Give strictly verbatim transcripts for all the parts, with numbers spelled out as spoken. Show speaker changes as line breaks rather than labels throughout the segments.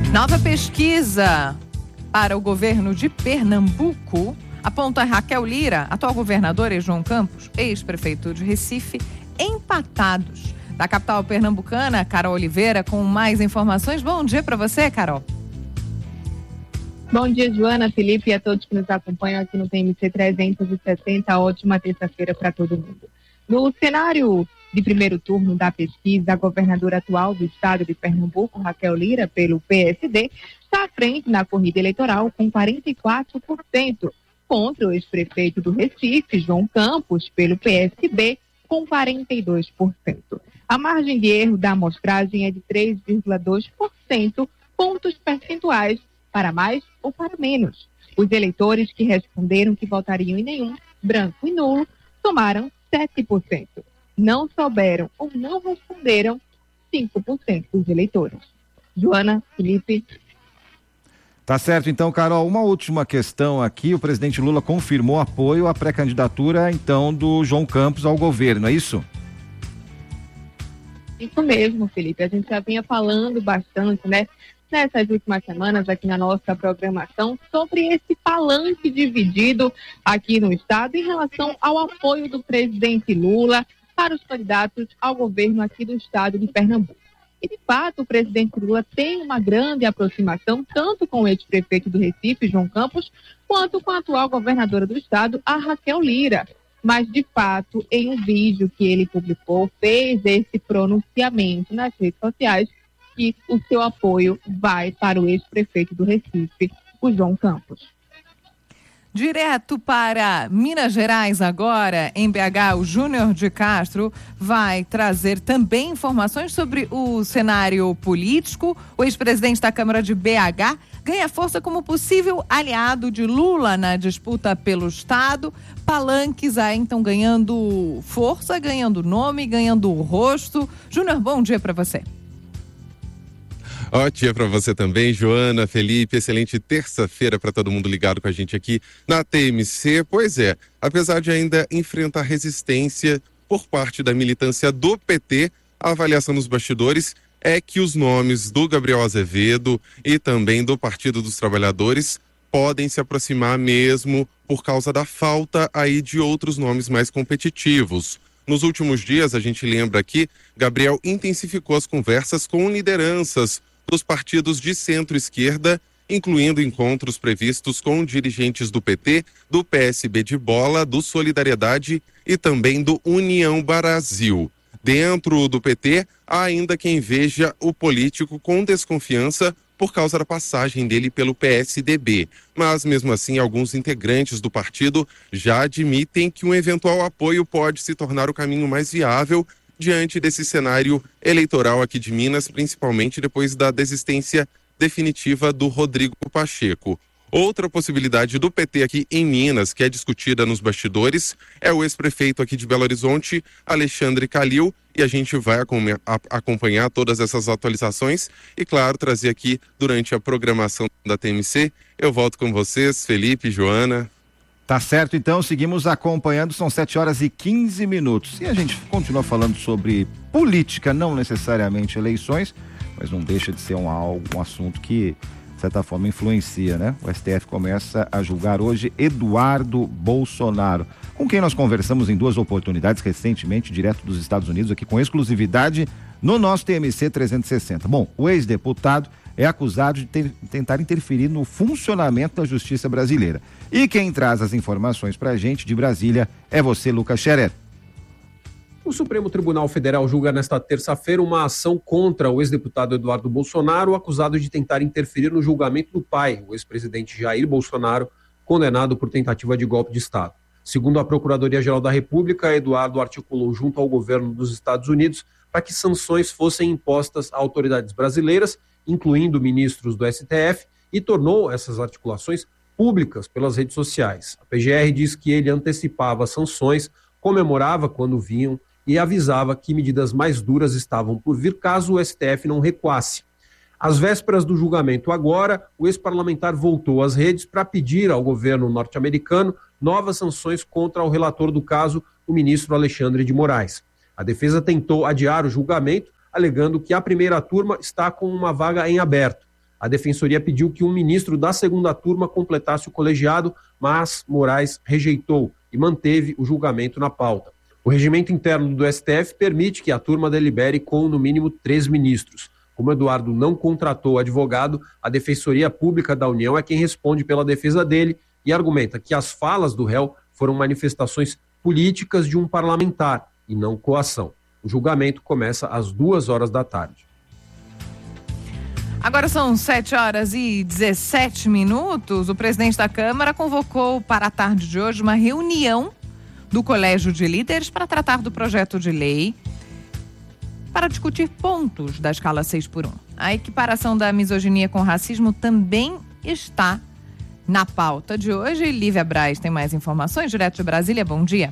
Nova pesquisa para o governo de Pernambuco aponta Raquel Lira, atual governadora, e João Campos, ex-prefeito de Recife, empatados. Da capital pernambucana, Carol Oliveira, com mais informações. Bom dia para você, Carol.
Bom dia, Joana, Felipe e a todos que nos acompanham aqui no T M C trezentos e sessenta. Ótima terça-feira para todo mundo. No cenário de primeiro turno da pesquisa, a governadora atual do estado de Pernambuco, Raquel Lira, pelo P S D, está à frente na corrida eleitoral com quarenta e quatro por cento, contra o ex-prefeito do Recife, João Campos, pelo P S B, com quarenta e dois por cento. A margem de erro da amostragem é de três vírgula dois por cento, pontos percentuais para mais ou para menos. Os eleitores que responderam que votariam em nenhum, branco e nulo, somaram sete por cento. Não souberam ou não responderam cinco por cento dos eleitores. Joana, Felipe.
Tá certo, então, Carol, uma última questão aqui. O presidente Lula confirmou apoio à pré-candidatura, então, do João Campos ao governo, é isso?
Isso mesmo, Felipe. A gente já vinha falando bastante, né, nessas últimas semanas aqui na nossa programação, sobre esse palanque dividido aqui no estado em relação ao apoio do presidente Lula para os candidatos ao governo aqui do estado de Pernambuco. E, de fato, o presidente Lula tem uma grande aproximação tanto com o ex-prefeito do Recife, João Campos, quanto com a atual governadora do estado, a Raquel Lira. Mas, de fato, em um vídeo que ele publicou, fez esse pronunciamento nas redes sociais que o seu apoio vai para o ex-prefeito do Recife, o João Campos.
Direto para Minas Gerais agora, em B H, o Júnior de Castro vai trazer também informações sobre o cenário político. O ex-presidente da Câmara de B H ganha força como possível aliado de Lula na disputa pelo estado. Palanques aí então ganhando força, ganhando nome, ganhando rosto. Júnior, bom dia para você.
Ótimo dia para você também, Joana, Felipe, excelente terça-feira para todo mundo ligado com a gente aqui na T M C. Pois é, apesar de ainda enfrentar resistência por parte da militância do P T, a avaliação dos bastidores é que os nomes do Gabriel Azevedo e também do Partido dos Trabalhadores podem se aproximar mesmo por causa da falta aí de outros nomes mais competitivos. Nos últimos dias, a gente lembra aqui, Gabriel intensificou as conversas com lideranças dos partidos de centro-esquerda, incluindo encontros previstos com dirigentes do P T, do P S B de Bola, do Solidariedade e também do União Brasil. Dentro do P T, há ainda quem veja o político com desconfiança por causa da passagem dele pelo P S D B. Mas, mesmo assim, alguns integrantes do partido já admitem que um eventual apoio pode se tornar o caminho mais viável diante desse cenário eleitoral aqui de Minas, principalmente depois da desistência definitiva do Rodrigo Pacheco. Outra possibilidade do P T aqui em Minas, que é discutida nos bastidores, é o ex-prefeito aqui de Belo Horizonte, Alexandre Calil, e a gente vai acompanhar todas essas atualizações e, claro, trazer aqui durante a programação da T M C. Eu volto com vocês, Felipe, Joana.
Tá certo, então, seguimos acompanhando, são sete horas e quinze minutos. E a gente continua falando sobre política, não necessariamente eleições, mas não deixa de ser um, um assunto que, de certa forma, influencia, né? O S T F começa a julgar hoje Eduardo Bolsonaro, com quem nós conversamos em duas oportunidades recentemente, direto dos Estados Unidos, aqui com exclusividade no nosso T M C trezentos e sessenta. Bom, o ex-deputado é acusado de ter, tentar interferir no funcionamento da justiça brasileira. E quem traz as informações pra gente de Brasília é você, Lucas Scherer.
O Supremo Tribunal Federal julga nesta terça-feira uma ação contra o ex-deputado Eduardo Bolsonaro, acusado de tentar interferir no julgamento do pai, o ex-presidente Jair Bolsonaro, condenado por tentativa de golpe de Estado. Segundo a Procuradoria-Geral da República, Eduardo articulou junto ao governo dos Estados Unidos para que sanções fossem impostas a autoridades brasileiras, incluindo ministros do S T F, e tornou essas articulações públicas pelas redes sociais. A P G R diz que ele antecipava sanções, comemorava quando vinham e avisava que medidas mais duras estavam por vir caso o S T F não recuasse. Às vésperas do julgamento agora, o ex-parlamentar voltou às redes para pedir ao governo norte-americano novas sanções contra o relator do caso, o ministro Alexandre de Moraes. A defesa tentou adiar o julgamento, alegando que a primeira turma está com uma vaga em aberto. A Defensoria pediu que um ministro da segunda turma completasse o colegiado, mas Moraes rejeitou e manteve o julgamento na pauta. O regimento interno do S T F permite que a turma delibere com, no mínimo, três ministros. Como Eduardo não contratou advogado, a Defensoria Pública da União é quem responde pela defesa dele e argumenta que as falas do réu foram manifestações políticas de um parlamentar e não coação. O julgamento começa às duas horas da tarde.
Agora são sete horas e dezessete minutos. O presidente da Câmara convocou para a tarde de hoje uma reunião do Colégio de Líderes para tratar do projeto de lei para discutir pontos da escala seis por um. A equiparação da misoginia com racismo também está na pauta de hoje. Lívia Braz tem mais informações, direto de Brasília. Bom dia.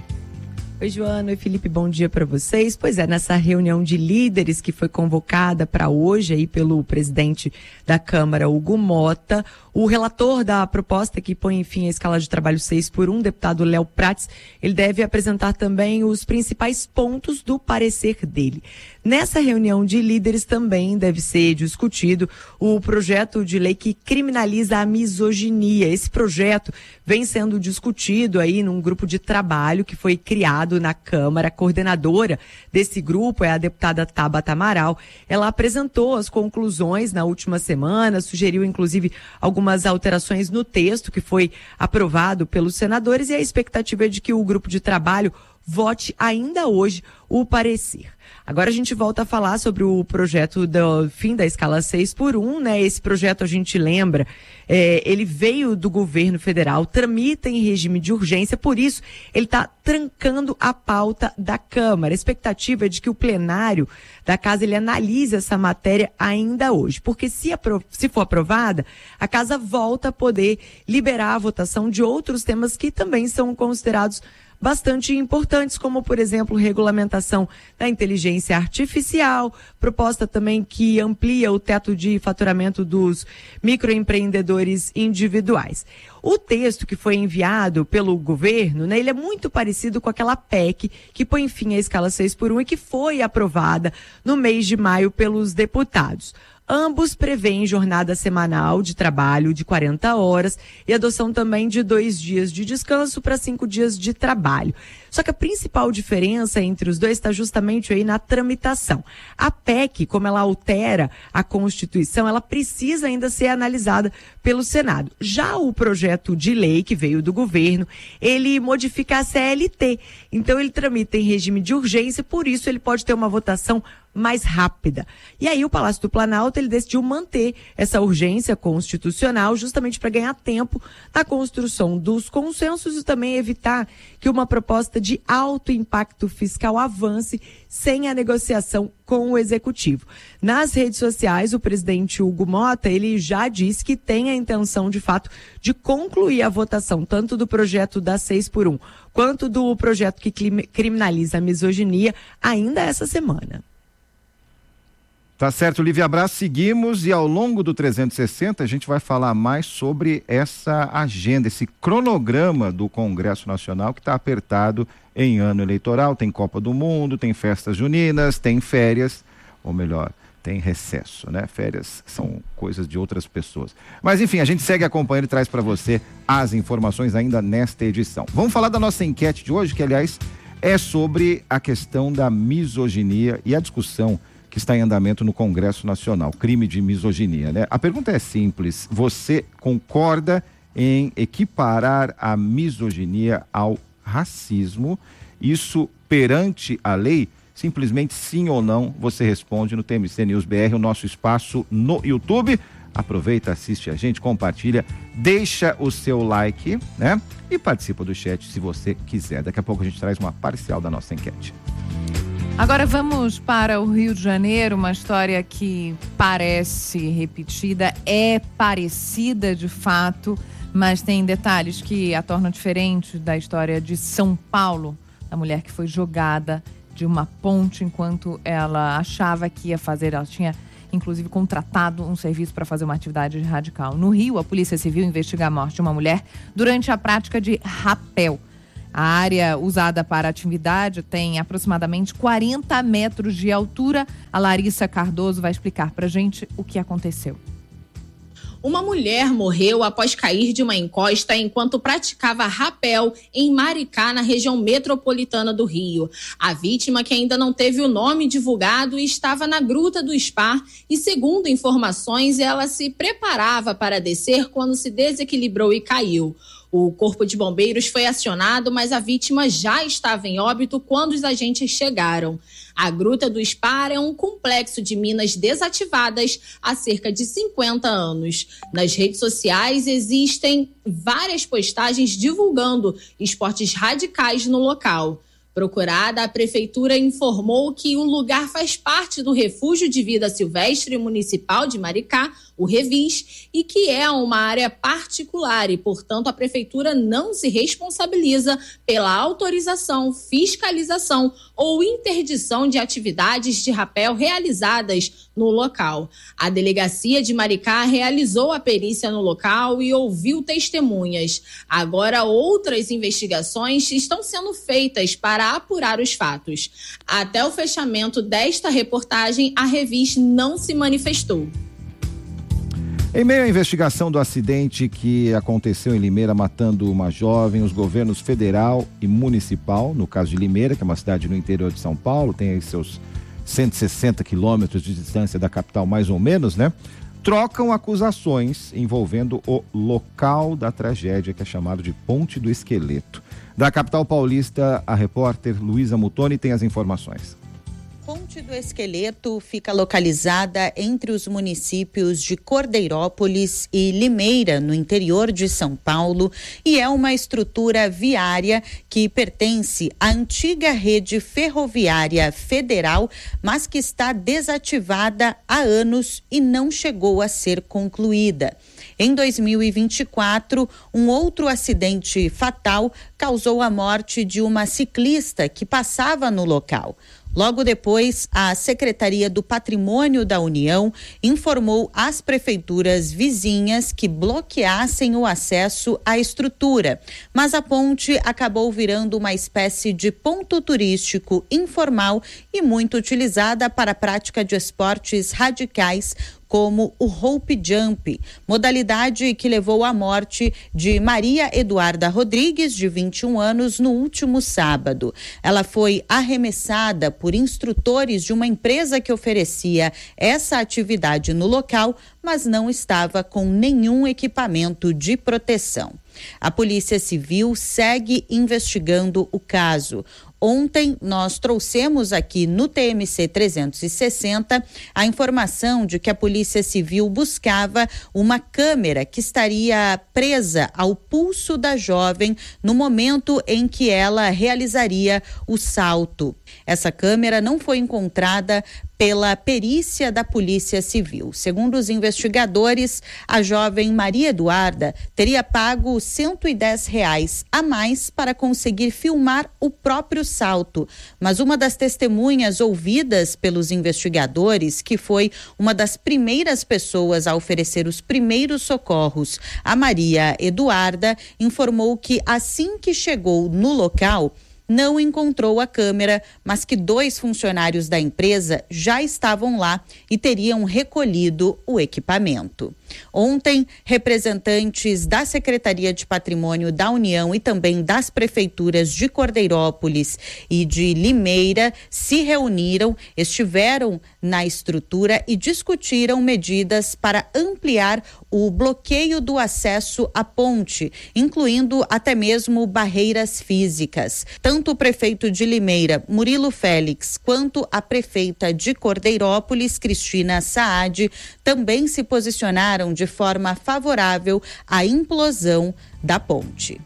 Oi, Joana e Felipe, bom dia para vocês. Pois é, nessa reunião de líderes que foi convocada para hoje aí pelo presidente da Câmara, Hugo Mota, o relator da proposta que põe fim à escala de trabalho seis por um, deputado Léo Prates, ele deve apresentar também os principais pontos do parecer dele. Nessa reunião de líderes também deve ser discutido o projeto de lei que criminaliza a misoginia. Esse projeto vem sendo discutido aí num grupo de trabalho que foi criado na Câmara. A coordenadora desse grupo é a deputada Tabata Amaral. Ela apresentou as conclusões na última semana, sugeriu inclusive algumas alterações no texto que foi aprovado pelos senadores, e a expectativa é de que o grupo de trabalho vote ainda hoje o parecer. Agora a gente volta a falar sobre o projeto do fim da escala seis por um, né? Esse projeto, a gente lembra, é, ele veio do governo federal, tramita em regime de urgência, por isso ele está trancando a pauta da Câmara. A expectativa é de que o plenário da Casa ele analise essa matéria ainda hoje, porque se, apro- se for aprovada, a Casa volta a poder liberar a votação de outros temas que também são considerados bastante importantes, como, por exemplo, regulamentação da inteligência artificial, proposta também que amplia o teto de faturamento dos microempreendedores individuais. O texto que foi enviado pelo governo, né, ele é muito parecido com aquela P E C que põe fim à escala seis por um e que foi aprovada no mês de maio pelos deputados. Ambos prevêem jornada semanal de trabalho de quarenta horas e adoção também de dois dias de descanso para cinco dias de trabalho. Só que a principal diferença entre os dois está justamente aí na tramitação. A P E C, como ela altera a Constituição, ela precisa ainda ser analisada pelo Senado. Já o projeto de lei que veio do governo, ele modifica a C L T. Então ele tramita em regime de urgência, por isso ele pode ter uma votação mais rápida. E aí o Palácio do Planalto, ele decidiu manter essa urgência constitucional justamente para ganhar tempo na construção dos consensos e também evitar que uma proposta de alto impacto fiscal avance sem a negociação com o Executivo. Nas redes sociais, o presidente Hugo Mota, ele já disse que tem a intenção, de fato, de concluir a votação tanto do projeto da seis por um quanto do projeto que criminaliza a misoginia ainda essa semana.
Tá certo, Lívia Braz, seguimos e ao longo do trezentos e sessenta a gente vai falar mais sobre essa agenda, esse cronograma do Congresso Nacional que está apertado em ano eleitoral. Tem Copa do Mundo, tem festas juninas, tem férias, ou melhor, tem recesso, né? Férias são coisas de outras pessoas. Mas enfim, a gente segue acompanhando e traz para você as informações ainda nesta edição. Vamos falar da nossa enquete de hoje, que aliás é sobre a questão da misoginia e a discussão que está em andamento no Congresso Nacional, crime de misoginia, né? A pergunta é simples: você concorda em equiparar a misoginia ao racismo? Isso perante a lei? Simplesmente sim ou não, você responde no T M C News B R, o nosso espaço no YouTube. Aproveita, assiste a gente, compartilha, deixa o seu like, né? E participa do chat se você quiser. Daqui a pouco a gente traz uma parcial da nossa enquete.
Agora vamos para o Rio de Janeiro, uma história que parece repetida, é parecida de fato, mas tem detalhes que a tornam diferente da história de São Paulo, da mulher que foi jogada de uma ponte enquanto ela achava que ia fazer, ela tinha inclusive contratado um serviço para fazer uma atividade radical. No Rio, a Polícia Civil investiga a morte de uma mulher durante a prática de rapel. A área usada para a atividade tem aproximadamente quarenta metros de altura. A Larissa Cardoso vai explicar para a gente o que aconteceu.
Uma mulher morreu após cair de uma encosta enquanto praticava rapel em Maricá, na região metropolitana do Rio. A vítima, que ainda não teve o nome divulgado, estava na Gruta do Spar e, segundo informações, ela se preparava para descer quando se desequilibrou e caiu. O corpo de bombeiros foi acionado, mas a vítima já estava em óbito quando os agentes chegaram. A Gruta do Spar é um complexo de minas desativadas há cerca de cinquenta anos. Nas redes sociais existem várias postagens divulgando esportes radicais no local. Procurada, a prefeitura informou que o lugar faz parte do Refúgio de Vida Silvestre Municipal de Maricá, o Revis, e que é uma área particular e, portanto, a prefeitura não se responsabiliza pela autorização, fiscalização ou interdição de atividades de rapel realizadas no local. A delegacia de Maricá realizou a perícia no local e ouviu testemunhas. Agora, outras investigações estão sendo feitas para apurar os fatos. Até o fechamento desta reportagem, a Revis não se manifestou.
Em meio à investigação do acidente que aconteceu em Limeira, matando uma jovem, os governos federal e municipal, no caso de Limeira, que é uma cidade no interior de São Paulo, tem aí seus cento e sessenta quilômetros de distância da capital, mais ou menos, né? Trocam acusações envolvendo o local da tragédia, que é chamado de Ponte do Esqueleto. Da capital paulista, a repórter Luísa Mutoni tem as informações.
Ponte do Esqueleto fica localizada entre os municípios de Cordeirópolis e Limeira, no interior de São Paulo, e é uma estrutura viária que pertence à antiga rede ferroviária federal, mas que está desativada há anos e não chegou a ser concluída. Em dois mil e vinte e quatro, um outro acidente fatal causou a morte de uma ciclista que passava no local. Logo depois, a Secretaria do Patrimônio da União informou às prefeituras vizinhas que bloqueassem o acesso à estrutura, mas a ponte acabou virando uma espécie de ponto turístico informal e muito utilizada para a prática de esportes radicais, como o rope jump, modalidade que levou à morte de Maria Eduarda Rodrigues, de vinte e um anos, no último sábado. Ela foi arremessada por instrutores de uma empresa que oferecia essa atividade no local, mas não estava com nenhum equipamento de proteção. A Polícia Civil segue investigando o caso. Ontem nós trouxemos aqui no T M C trezentos e sessenta a informação de que a Polícia Civil buscava uma câmera que estaria presa ao pulso da jovem no momento em que ela realizaria o salto. Essa câmera não foi encontrada pela perícia da Polícia Civil. Segundo os investigadores, a jovem Maria Eduarda teria pago cento e dez reais a mais para conseguir filmar o próprio salto. Mas uma das testemunhas ouvidas pelos investigadores, que foi uma das primeiras pessoas a oferecer os primeiros socorros a Maria Eduarda, informou que assim que chegou no local, não encontrou a câmera, mas que dois funcionários da empresa já estavam lá e teriam recolhido o equipamento. Ontem, representantes da Secretaria de Patrimônio da União e também das prefeituras de Cordeirópolis e de Limeira se reuniram, estiveram na estrutura e discutiram medidas para ampliar o bloqueio do acesso à ponte, incluindo até mesmo barreiras físicas. Tanto o prefeito de Limeira, Murilo Félix, quanto a prefeita de Cordeirópolis, Cristina Saad, também se posicionaram de forma favorável à implosão da ponte.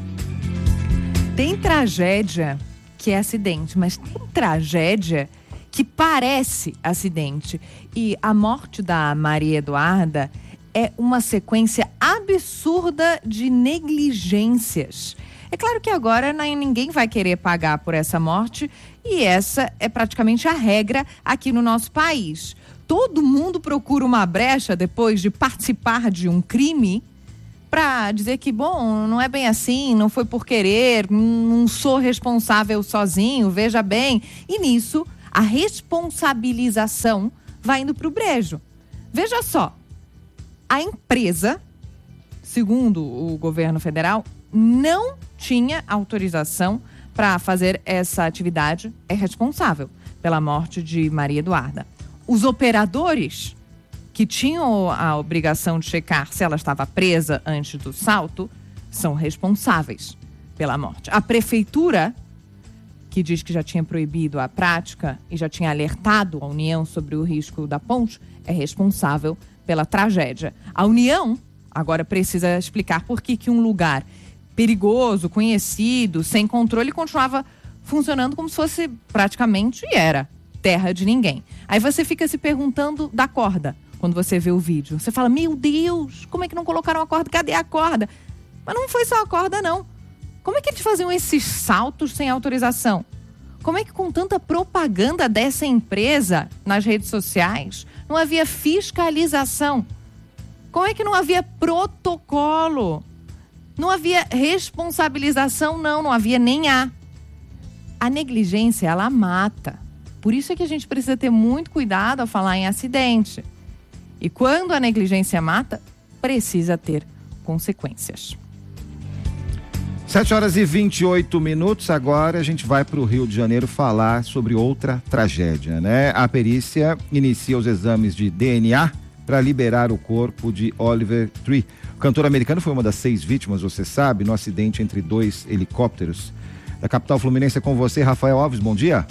Tem tragédia que é acidente, mas tem tragédia que parece acidente. E a morte da Maria Eduarda é uma sequência absurda de negligências. É claro que agora ninguém vai querer pagar por essa morte e essa é praticamente a regra aqui no nosso país. Todo mundo procura uma brecha depois de participar de um crime para dizer que, bom, não é bem assim, não foi por querer, não sou responsável sozinho, veja bem. E nisso, a responsabilização vai indo para o brejo. Veja só, A empresa, segundo o governo federal, não tinha autorização para fazer essa atividade, é responsável pela morte de Maria Eduarda. Os operadores, que tinham a obrigação de checar se ela estava presa antes do salto, são responsáveis pela morte. A prefeitura, que diz que já tinha proibido a prática e já tinha alertado a União sobre o risco da ponte, é responsável pela tragédia. A União agora precisa explicar por que que um lugar perigoso, conhecido, sem controle, continuava funcionando como se fosse praticamente, e era, terra de ninguém. Aí você fica se perguntando da corda, quando você vê o vídeo. Você fala, meu Deus, como é que não colocaram a corda? Cadê a corda? Mas não foi só a corda, não. Como é que eles faziam esses saltos sem autorização? Como é que com tanta propaganda dessa empresa nas redes sociais não havia fiscalização? Como é que não havia protocolo? Não havia responsabilização, não, não havia nem a. A negligência, ela mata. Por isso é que a gente precisa ter muito cuidado ao falar em acidente. E quando a negligência mata, precisa ter consequências.
sete horas e vinte e oito minutos, agora a gente vai para o Rio de Janeiro falar sobre outra tragédia, né? A perícia inicia os exames de D N A para liberar o corpo de Oliver Tree. O cantor americano foi uma das seis vítimas, você sabe, no acidente entre dois helicópteros. Da capital fluminense é com você, Rafael Alves, bom dia.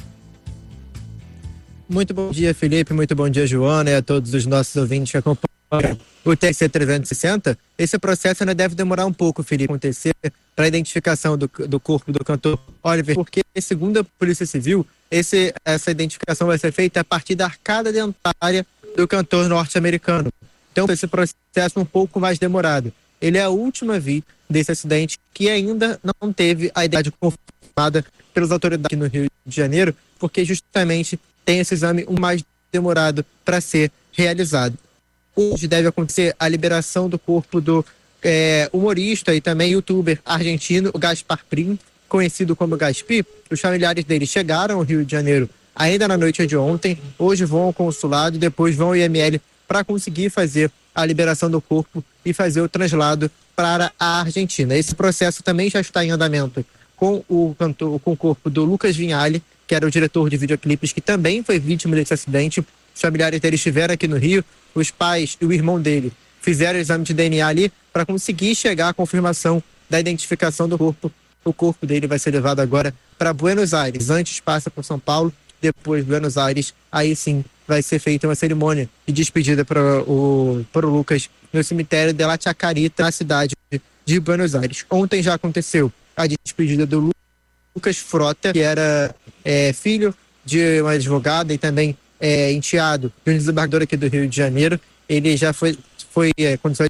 Muito bom dia, Felipe, muito bom dia, Joana, e a todos os nossos ouvintes que acompanham o T C trezentos e sessenta. Esse processo ainda deve demorar um pouco, Felipe, acontecer para a identificação do, do corpo do cantor Oliver, porque, segundo a Polícia Civil, esse, essa identificação vai ser feita a partir da arcada dentária do cantor norte-americano. Então, esse processo é um pouco mais demorado. Ele é a última vítima desse acidente que ainda não teve a idade confirmada pelas autoridades aqui no Rio de Janeiro, porque justamente tem esse exame um mais demorado para ser realizado. Hoje deve acontecer a liberação do corpo do é, humorista e também youtuber argentino Gaspar Prim, conhecido como Gaspi. Os familiares dele chegaram ao Rio de Janeiro ainda na noite de ontem, hoje vão ao consulado e depois vão ao I M L para conseguir fazer a liberação do corpo e fazer o traslado para a Argentina. Esse processo também já está em andamento com o, cantor, com o corpo do Lucas Vinhali, que era o diretor de videoclipes, que também foi vítima desse acidente. Os familiares dele estiveram aqui no Rio, os pais e o irmão dele fizeram o exame de D N A ali para conseguir chegar à confirmação da identificação do corpo. O corpo dele vai ser levado agora para Buenos Aires. Antes passa por São Paulo, depois Buenos Aires, aí sim vai ser feita uma cerimônia de despedida para o, para o Lucas no cemitério de La Chacarita, na cidade de Buenos Aires. Ontem já aconteceu a despedida do Lucas Frota, que era é, filho de uma advogada e também é, enteado de um desembargador aqui do Rio de Janeiro. Ele já foi, foi é, condição.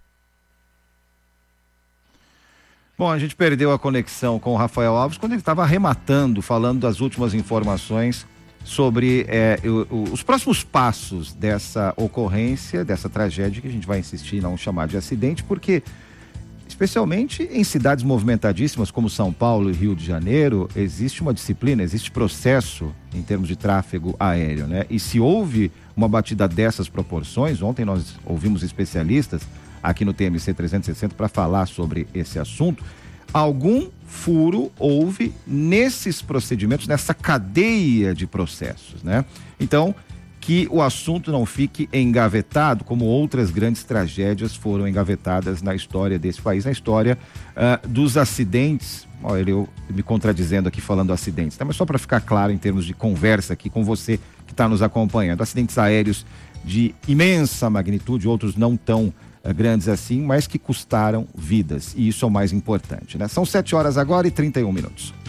Bom, a gente perdeu a conexão com o Rafael Alves quando ele estava arrematando, falando das últimas informações sobre é, o, o, os próximos passos dessa ocorrência, dessa tragédia, que a gente vai insistir em não chamar de acidente, porque especialmente em cidades movimentadíssimas como São Paulo e Rio de Janeiro, existe uma disciplina, existe processo em termos de tráfego aéreo, né? E se houve uma batida dessas proporções, ontem nós ouvimos especialistas aqui no T M C trezentos e sessenta para falar sobre esse assunto, algum furo houve nesses procedimentos, nessa cadeia de processos, né? Então, que o assunto não fique engavetado, como outras grandes tragédias foram engavetadas na história desse país, na história uh, dos acidentes. Olha, eu me contradizendo aqui falando acidentes, tá? Mas só para ficar claro em termos de conversa aqui com você que está nos acompanhando. Acidentes aéreos de imensa magnitude, outros não tão uh, grandes assim, mas que custaram vidas. E isso é o mais importante, né? São sete horas agora e trinta e um minutos.